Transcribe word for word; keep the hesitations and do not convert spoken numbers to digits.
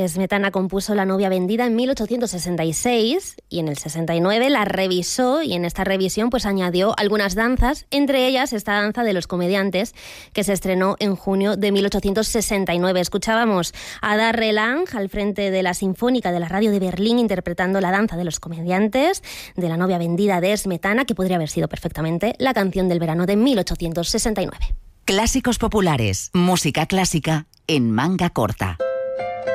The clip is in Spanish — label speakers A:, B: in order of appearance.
A: Smetana compuso La novia vendida en mil ochocientos sesenta y seis y en el sesenta y nueve la revisó, y en esta revisión pues añadió algunas danzas, entre ellas esta danza de los comediantes que se estrenó en junio de mil ochocientos sesenta y nueve. Escuchábamos a Darrell Lang al frente de la Sinfónica de la Radio de Berlín interpretando la danza de los comediantes de La novia vendida de Smetana, que podría haber sido perfectamente la canción del verano de mil ochocientos sesenta y nueve.
B: Clásicos populares, música clásica en manga corta.